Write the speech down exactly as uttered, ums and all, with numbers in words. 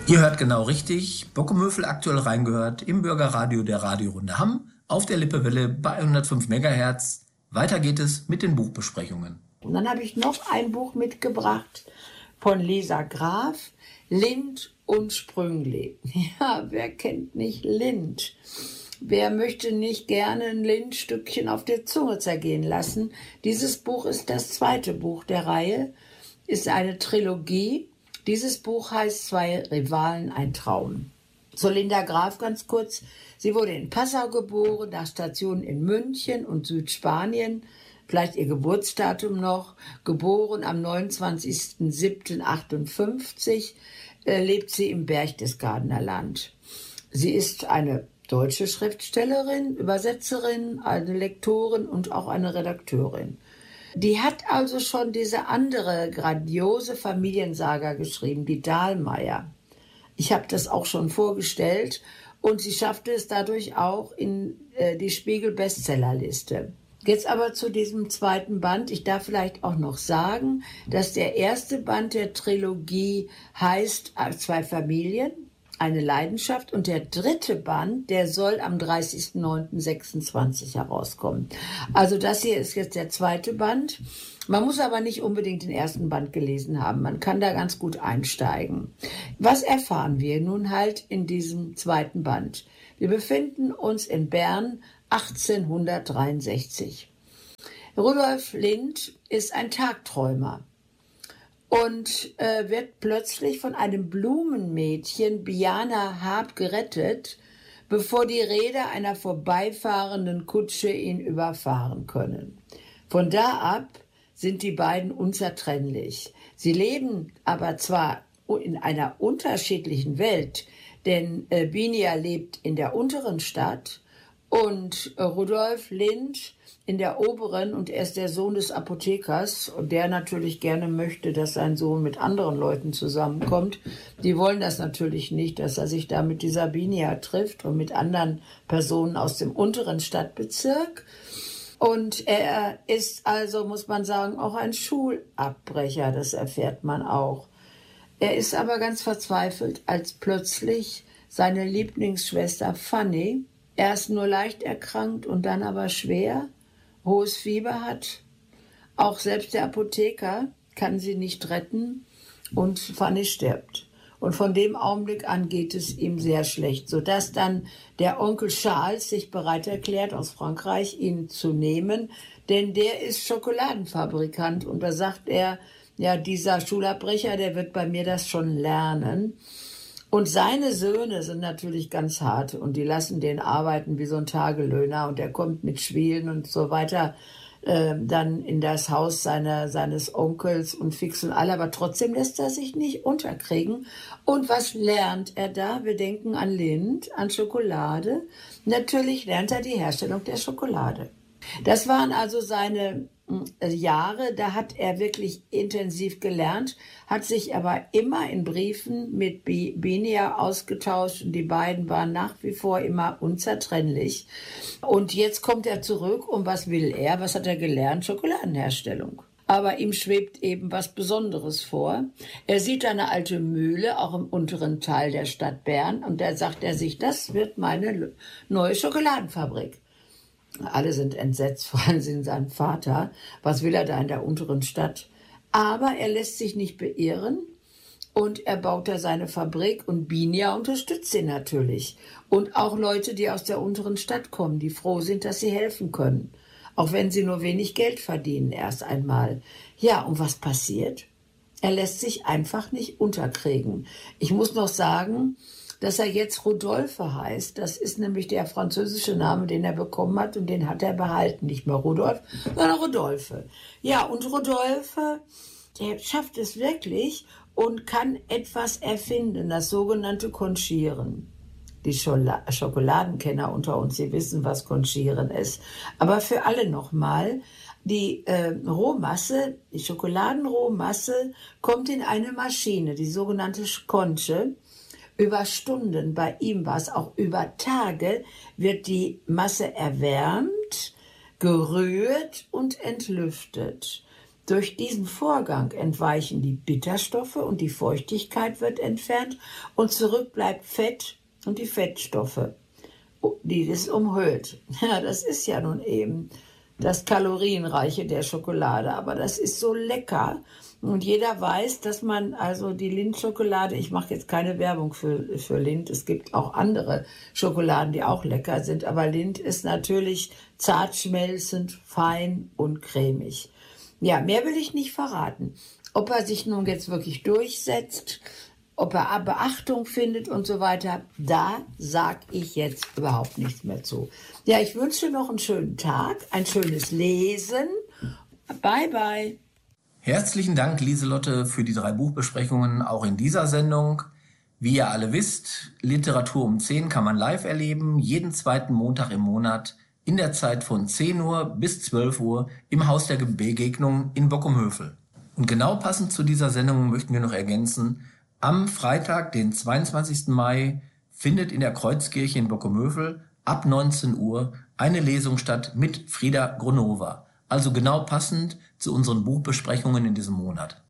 Ihr hört genau richtig. Bocke-Möfel aktuell reingehört im Bürgerradio der Radiorunde Hamm auf der Lippewelle bei hundertfünf Megahertz. Weiter geht es mit den Buchbesprechungen. Und dann habe ich noch ein Buch mitgebracht von Lisa Graf, Lind und Sprüngli. Ja, wer kennt nicht Lind? Wer möchte nicht gerne ein Lindstückchen auf der Zunge zergehen lassen? Dieses Buch ist das zweite Buch der Reihe, ist eine Trilogie. Dieses Buch heißt Zwei Rivalen, ein Traum. Zu Linda Graf ganz kurz. Sie wurde in Passau geboren, nach Stationen in München und Südspanien. Vielleicht ihr Geburtsdatum noch. Geboren am neunundzwanzigster siebter achtundfünfzig, äh, lebt sie im Berchtesgadener Land. Sie ist eine deutsche Schriftstellerin, Übersetzerin, eine Lektorin und auch eine Redakteurin. Die hat also schon diese andere grandiose Familiensaga geschrieben, die Dahlmeier. Ich habe das auch schon vorgestellt und sie schaffte es dadurch auch in äh, die Spiegel-Bestsellerliste. Jetzt aber zu diesem zweiten Band. Ich darf vielleicht auch noch sagen, dass der erste Band der Trilogie heißt Zwei Familien, eine Leidenschaft, und der dritte Band, der soll am dreißigster neunter sechsundzwanzig herauskommen. Also das hier ist jetzt der zweite Band. Man muss aber nicht unbedingt den ersten Band gelesen haben. Man kann da ganz gut einsteigen. Was erfahren wir nun halt in diesem zweiten Band? Wir befinden uns in Bern achtzehnhundertdreiundsechzig. Rudolf Lind ist ein Tagträumer und äh, wird plötzlich von einem Blumenmädchen, Biana Hart, gerettet, bevor die Räder einer vorbeifahrenden Kutsche ihn überfahren können. Von da ab sind die beiden unzertrennlich. Sie leben aber zwar in einer unterschiedlichen Welt, denn äh, Binia lebt in der unteren Stadt und äh, Rudolf Lind in der oberen, und er ist der Sohn des Apothekers und der natürlich gerne möchte, dass sein Sohn mit anderen Leuten zusammenkommt. Die wollen das natürlich nicht, dass er sich da mit dieser Binia trifft und mit anderen Personen aus dem unteren Stadtbezirk. Und er ist also, muss man sagen, auch ein Schulabbrecher, das erfährt man auch. Er ist aber ganz verzweifelt, als plötzlich seine Lieblingsschwester Fanny erst nur leicht erkrankt und dann aber schwer, hohes Fieber hat. Auch selbst der Apotheker kann sie nicht retten und Fanny stirbt. Und von dem Augenblick an geht es ihm sehr schlecht, sodass dann der Onkel Charles sich bereit erklärt, aus Frankreich ihn zu nehmen, denn der ist Schokoladenfabrikant und da sagt er, ja, dieser Schulabbrecher, der wird bei mir das schon lernen. Und seine Söhne sind natürlich ganz hart und die lassen den arbeiten wie so ein Tagelöhner und er kommt mit Schwielen und so weiter äh, dann in das Haus seiner, seines Onkels und fix und alle, aber trotzdem lässt er sich nicht unterkriegen. Und was lernt er da? Wir denken an Lind, an Schokolade. Natürlich lernt er die Herstellung der Schokolade. Das waren also seine Jahre, da hat er wirklich intensiv gelernt, hat sich aber immer in Briefen mit Binia ausgetauscht und die beiden waren nach wie vor immer unzertrennlich. Und jetzt kommt er zurück und was will er? Was hat er gelernt? Schokoladenherstellung. Aber ihm schwebt eben was Besonderes vor. Er sieht eine alte Mühle, auch im unteren Teil der Stadt Bern, und da sagt er sich, das wird meine neue Schokoladenfabrik. Alle sind entsetzt, vor allem sein Vater. Was will er da in der unteren Stadt? Aber er lässt sich nicht beirren und er baut da seine Fabrik und Binia unterstützt ihn natürlich. Und auch Leute, die aus der unteren Stadt kommen, die froh sind, dass sie helfen können. Auch wenn sie nur wenig Geld verdienen erst einmal. Ja, und was passiert? Er lässt sich einfach nicht unterkriegen. Ich muss noch sagen, dass er jetzt Rodolphe heißt. Das ist nämlich der französische Name, den er bekommen hat und den hat er behalten. Nicht mehr Rudolf, sondern Rodolphe. Ja, und Rodolphe, der schafft es wirklich und kann etwas erfinden, das sogenannte Konchieren. Die Schola- Schokoladenkenner unter uns, sie wissen, was Konchieren ist. Aber für alle nochmal, die äh, Rohmasse, die Schokoladenrohmasse kommt in eine Maschine, die sogenannte Conche. Über Stunden, bei ihm war es auch über Tage, wird die Masse erwärmt, gerührt und entlüftet. Durch diesen Vorgang entweichen die Bitterstoffe und die Feuchtigkeit wird entfernt und zurück bleibt Fett und die Fettstoffe, die das umhüllt. Ja, das ist ja nun eben das Kalorienreiche der Schokolade, aber das ist so lecker. Und jeder weiß, dass man also die Lindt-Schokolade, ich mache jetzt keine Werbung für, für Lindt, es gibt auch andere Schokoladen, die auch lecker sind, aber Lindt ist natürlich zart schmelzend, fein und cremig. Ja, mehr will ich nicht verraten. Ob er sich nun jetzt wirklich durchsetzt, ob er Beachtung findet und so weiter, da sage ich jetzt überhaupt nichts mehr zu. Ja, ich wünsche noch einen schönen Tag, ein schönes Lesen. Bye, bye. Herzlichen Dank, Lieselotte, für die drei Buchbesprechungen auch in dieser Sendung. Wie ihr alle wisst, Literatur um zehn kann man live erleben, jeden zweiten Montag im Monat in der Zeit von zehn Uhr bis zwölf Uhr im Haus der Begegnung in Bockumhövel. Und genau passend zu dieser Sendung möchten wir noch ergänzen, am Freitag, den zweiundzwanzigsten Mai, findet in der Kreuzkirche in Bockumhövel ab neunzehn Uhr eine Lesung statt mit Frieda Gronova. Also genau passend zu unseren Buchbesprechungen in diesem Monat.